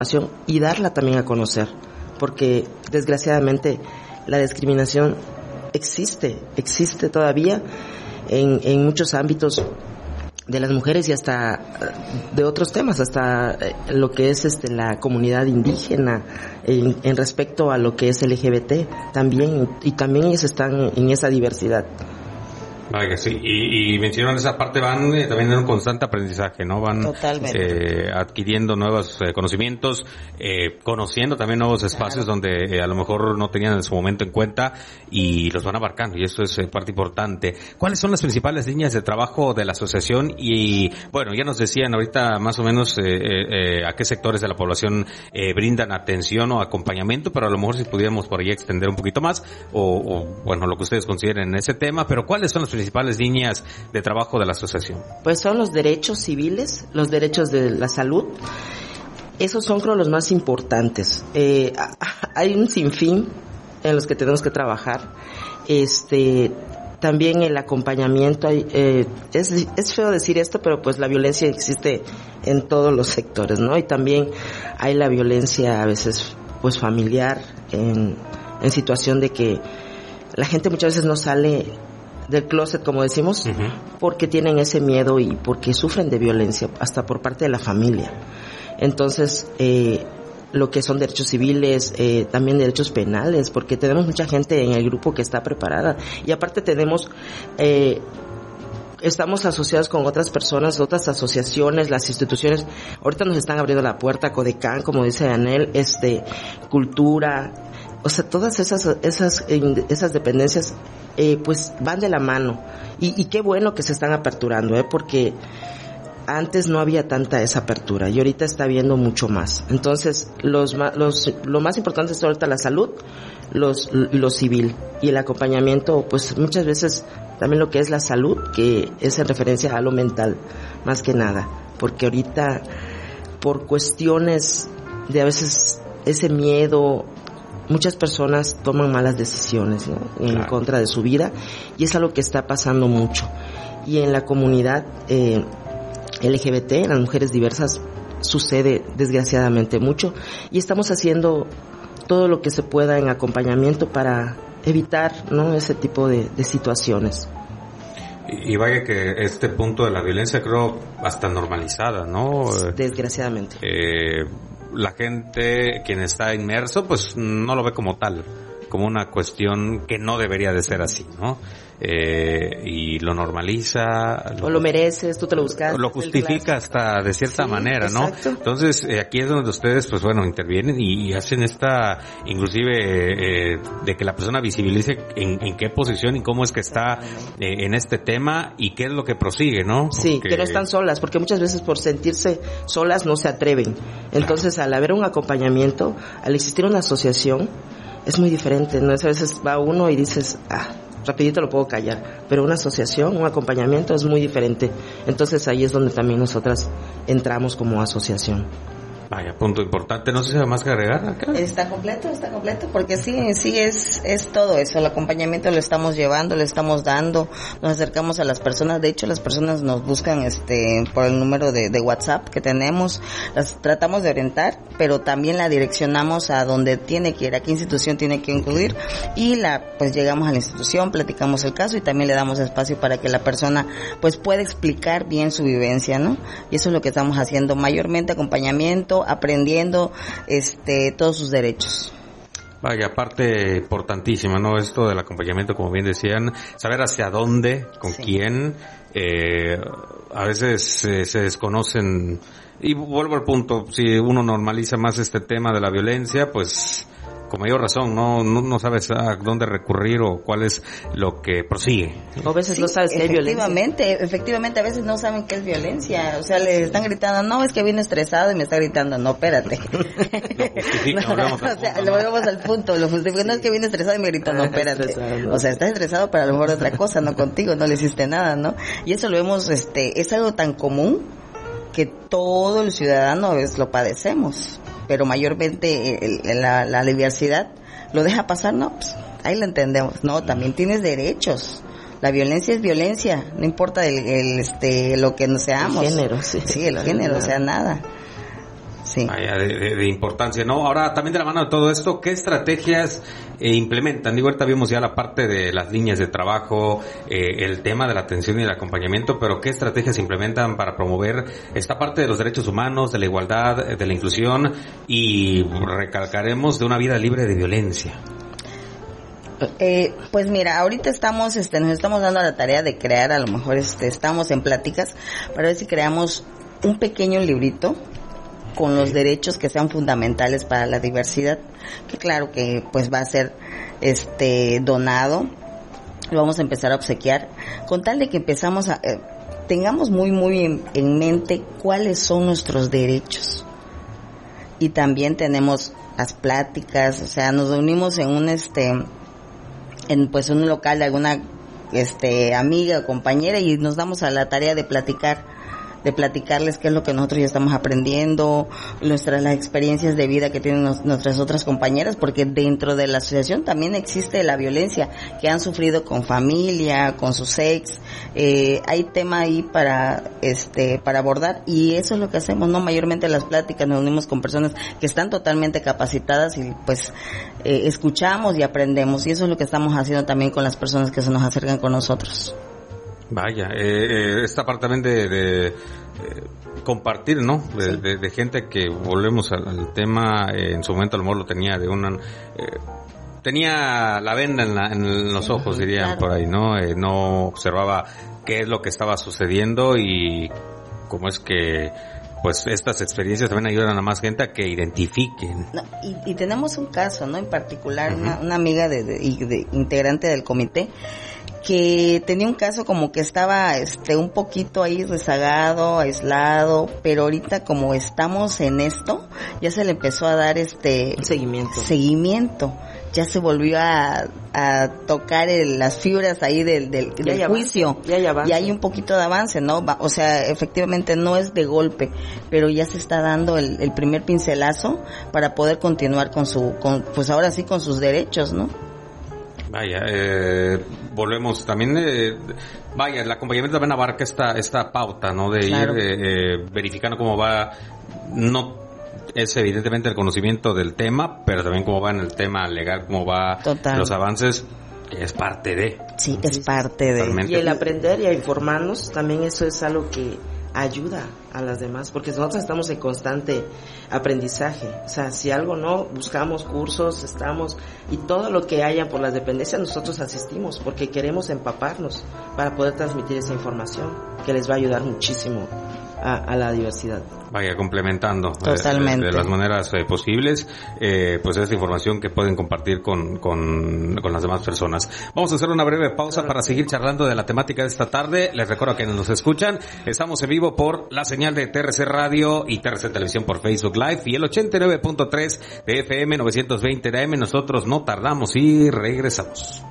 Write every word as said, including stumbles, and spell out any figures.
y darla también a conocer, porque desgraciadamente la discriminación existe, existe todavía en, en muchos ámbitos de las mujeres y hasta de otros temas, hasta lo que es este la comunidad indígena en, en respecto a lo que es L G B T también, y también ellos están en esa diversidad. Vaya, sí, y, y mencionan esa parte, van eh, también en un constante aprendizaje, ¿no? Van eh, adquiriendo nuevos eh, conocimientos, eh, conociendo también nuevos espacios claro. donde eh, a lo mejor no tenían en su momento en cuenta y los van abarcando, y eso es eh, parte importante. ¿Cuáles son las principales líneas de trabajo de la asociación? Y bueno, ya nos decían ahorita más o menos eh, eh, a qué sectores de la población eh, brindan atención o acompañamiento, pero a lo mejor si pudiéramos por ahí extender un poquito más, o, o bueno, lo que ustedes consideren en ese tema, pero ¿cuáles son las principales líneas de trabajo de la asociación? Pues son los derechos civiles, los derechos de la salud. Esos son, creo, los más importantes. Eh, hay un sinfín en los que tenemos que trabajar. Este, también el acompañamiento. Hay, eh, es, es feo decir esto, pero pues la violencia existe en todos los sectores, ¿no? Y también hay la violencia a veces, pues familiar, en, en situación de que la gente muchas veces no sale del closet, como decimos, uh-huh. porque tienen ese miedo y porque sufren de violencia, hasta por parte de la familia. Entonces, eh, lo que son derechos civiles, eh, también derechos penales, porque tenemos mucha gente en el grupo que está preparada. Y aparte tenemos, eh, estamos asociados con otras personas, otras asociaciones, las instituciones. Ahorita nos están abriendo la puerta, Codecán, como dice Anel, este, cultura. O sea, todas esas esas esas dependencias eh, pues van de la mano, y, y qué bueno que se están aperturando, eh, porque antes no había tanta esa apertura y ahorita está habiendo mucho más. Entonces, los los lo más importante es ahorita la salud, los lo civil y el acompañamiento, pues muchas veces también lo que es la salud, que es en referencia a lo mental más que nada, porque ahorita por cuestiones de a veces ese miedo, muchas personas toman malas decisiones, ¿no? En claro. contra de su vida, y es algo que está pasando mucho. Y en la comunidad eh, L G B T, en las mujeres diversas, sucede desgraciadamente mucho, y estamos haciendo todo lo que se pueda en acompañamiento para evitar, ¿no?, ese tipo de, de situaciones. Y vaya que este punto de la violencia creo hasta normalizada, ¿no? Desgraciadamente. Eh, la gente, quien está inmerso, pues no lo ve como tal, como una cuestión que no debería de ser así, ¿no? Eh, y lo normaliza. Lo, o lo mereces, tú te lo buscas. Lo justifica hasta de cierta sí, manera, ¿no? Exacto. Entonces, eh, aquí es donde ustedes, pues bueno, intervienen y, y hacen esta, inclusive, eh, de que la persona visibilice en, en qué posición y cómo es que está eh, en este tema y qué es lo que prosigue, ¿no? Porque... Sí, que no están solas, porque muchas veces por sentirse solas no se atreven. Entonces, al haber un acompañamiento, al existir una asociación, es muy diferente, ¿no? A veces va uno y dices, ah, rapidito lo puedo callar, pero una asociación, un acompañamiento es muy diferente. Entonces ahí es donde también nosotras entramos como asociación. Vaya, punto importante. No sé si hay más que agregar acá. Está completo, está completo, porque sí, sí es es todo eso. El acompañamiento lo estamos llevando, le estamos dando, nos acercamos a las personas. De hecho, las personas nos buscan este por el número de, de WhatsApp que tenemos. Las tratamos de orientar, pero también la direccionamos a donde tiene que ir, a qué institución tiene que incluir, y la pues llegamos a la institución, platicamos el caso y también le damos espacio para que la persona pues pueda explicar bien su vivencia, ¿no? Y eso es lo que estamos haciendo, mayormente acompañamiento, aprendiendo este todos sus derechos. Vaya, parte importantísima, ¿no? Esto del acompañamiento, como bien decían, saber hacia dónde, con sí. quién, eh, a veces eh, se desconocen, y vuelvo al punto, si uno normaliza más este tema de la violencia, pues con mayor razón, no, no no sabes a dónde recurrir o cuál es lo que prosigue. O a veces sí, no sabes qué es violencia. Efectivamente, efectivamente, a veces no saben qué es violencia. O sea, le están gritando, no, es que viene estresado y me está gritando, no, espérate. Lo no, no, o sea, lo volvemos al punto, lo justifico, no es que viene estresado y me grita, no, espérate. O sea, estás estresado para a lo mejor otra cosa, no contigo, no le hiciste nada, ¿no? Y eso lo vemos, este, es algo tan común que todo el ciudadano es, lo padecemos. Pero mayormente el, la, la diversidad lo deja pasar, no, pues, ahí lo entendemos, no, también tienes derechos, la violencia es violencia, no importa el, el este lo que no seamos, el género, sí, sí el género, o sea, nada. Sí. Vaya, de, de, de importancia, ¿no? Ahora, también de la mano de todo esto, ¿qué estrategias eh, implementan? Digo, ahorita vimos ya la parte de las líneas de trabajo, eh, el tema de la atención y el acompañamiento, pero ¿qué estrategias implementan para promover esta parte de los derechos humanos, de la igualdad, de la inclusión y recalcaremos de una vida libre de violencia? Eh, pues mira, ahorita estamos, este, nos estamos dando la tarea de crear, a lo mejor, este, estamos en pláticas para ver si creamos un pequeño librito con los derechos que sean fundamentales para la diversidad, que claro que pues va a ser este donado, lo vamos a empezar a obsequiar, con tal de que empezamos a, eh, tengamos muy muy en, en mente cuáles son nuestros derechos. Y también tenemos las pláticas, o sea, nos reunimos en un este en pues un local de alguna este amiga o compañera y nos damos a la tarea de platicar de platicarles qué es lo que nosotros ya estamos aprendiendo, nuestras las experiencias de vida que tienen nos, nuestras otras compañeras, porque dentro de la asociación también existe la violencia que han sufrido con familia, con sus ex, eh, hay tema ahí para este para abordar y eso es lo que hacemos, no mayormente las pláticas, nos unimos con personas que están totalmente capacitadas y pues eh, escuchamos y aprendemos y eso es lo que estamos haciendo también con las personas que se nos acercan con nosotros. Vaya, eh, esta parte también de, de eh, compartir, ¿no? De, sí. de, de gente que volvemos al, al tema, eh, en su momento a lo mejor lo tenía de una... Eh, tenía la venda en, la, en los ojos, sí, dirían claro. por ahí, ¿no? Eh, no observaba qué es lo que estaba sucediendo y cómo es que... pues estas experiencias también ayudan a más gente a que identifiquen. No, y, y tenemos un caso, ¿no? En particular, uh-huh. una, una amiga de, de, de integrante del comité que tenía un caso como que estaba este un poquito ahí rezagado, aislado, pero ahorita como estamos en esto, ya se le empezó a dar este seguimiento. Seguimiento. Ya se volvió a, a tocar el, las fibras ahí del, del, del juicio. Ya hay avance. Y hay un poquito de avance, ¿no? O sea, efectivamente no es de golpe, pero ya se está dando el, el primer pincelazo para poder continuar con su, con, pues ahora sí con sus derechos, ¿no? Vaya, eh, volvemos también, eh, vaya, el acompañamiento también abarca esta esta pauta, ¿no? De claro. ir eh, eh, verificando cómo va, no es evidentemente el conocimiento del tema, pero también cómo va en el tema legal, cómo va Total. los avances, es parte de. Sí, es parte de. Y el aprender y a informarnos, también eso es algo que ayuda a las demás, porque nosotros estamos en constante aprendizaje, o sea, si algo no, buscamos cursos, estamos, y todo lo que haya por las dependencias nosotros asistimos, porque queremos empaparnos para poder transmitir esa información, que les va a ayudar muchísimo a, a la diversidad. Vaya, complementando Totalmente. De, de las maneras eh, posibles, eh, pues esta información que pueden compartir con, con, con las demás personas. Vamos a hacer una breve pausa para seguir charlando de la temática de esta tarde. Les recuerdo a quienes nos escuchan, estamos en vivo por la señal de T R C Radio y T R C Televisión por Facebook Live y el ochenta y nueve punto tres de F M, novecientos veinte de A M. Nosotros no tardamos y regresamos.